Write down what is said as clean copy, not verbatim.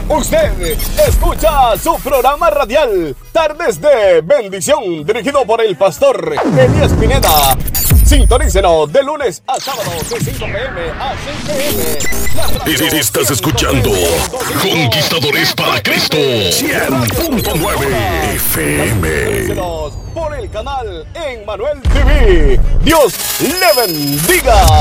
Usted escucha su programa radial Tardes de Bendición, dirigido por el pastor Elías Pineda. Sintonícenos de lunes a sábado de 5 p.m. a 6 p.m. Estás escuchando Conquistadores para Cristo 100.9 FM. Por el canal Emmanuel TV. Dios le bendiga.